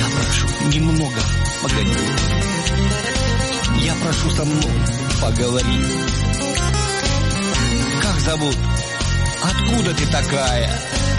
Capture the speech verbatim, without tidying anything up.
Я прошу, немного погоди. Я прошу, со мной поговори. Как зовут? Откуда ты такая?